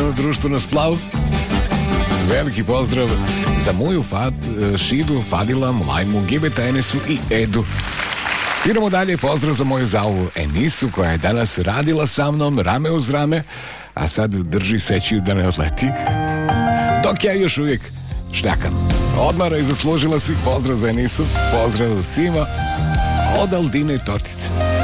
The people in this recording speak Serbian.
civilno društvo na Splavu. Veliki pozdrav za moju Šidu, Fadila, Mlajmu, Gibeta, Enesu i Edu. Sviramo dalje, pozdrav za moju zavu Enisu koja je danas radila sa mnom rame uz rame, a sad drži sećiju da ne odleti. Dok ja još uvijek šljakam. Odmara i zaslužila si, pozdrav za Enisu, pozdrav svima od Aldine i Tortice.